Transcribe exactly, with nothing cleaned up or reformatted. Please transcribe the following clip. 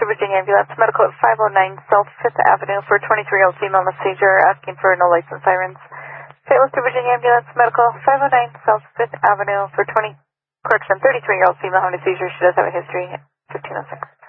Virginia Ambulance Medical at five oh nine South fifth Avenue for a twenty-three-year-old female in a seizure asking for no license sirens. Saint Louis Virginia Ambulance Medical, five oh nine South fifth Avenue for twenty, correction, thirty-three-year-old female having a seizure. She does have a history. fifteen oh six.